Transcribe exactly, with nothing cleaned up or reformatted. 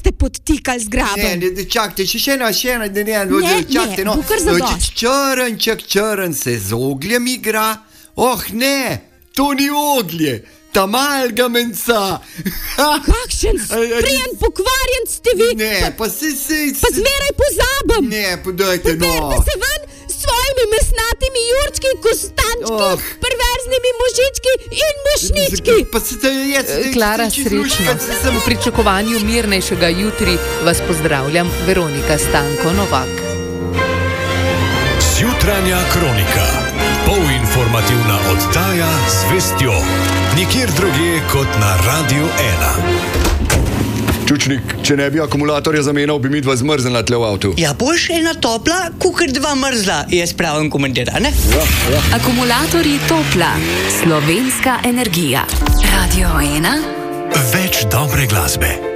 ste podtikali z grabom. Ne, ne, čakajte, še ena, še ena, ne, ne, ne, čakajte, ne, no. bo kar zadost. Črnček, črn se z ogljem igra. Oh, ne, to ni oglje. Ta malga menca. Kakšen sprijen pokvarjen ste vi. Ne, pa se se... Pa zmeraj pozabim. Ne, podajte, no. Poberite se ven s svojimi mesnatimi jurčki, kostančki, oh. perverznimi možički in mošnički. Pa se te je... Klara, srečno. V pričakovanju mirnejšega jutri vas pozdravljam, Veronika Stanko Novak. Jutranja kronika. Polinformativna oddaja z vestjo. Nikjer drugje kot na Radiu ena. Čučnik, če ne bi akumulatorja zamenjal, bi mi dva zmrznila tle v avtu. Ja, boš ena topla, kukar dva mrzla, je spravim komentira, ne? Ja, ja. Akumulatorji Topla. Slovenska energija. Radio ena. Več dobre glasbe.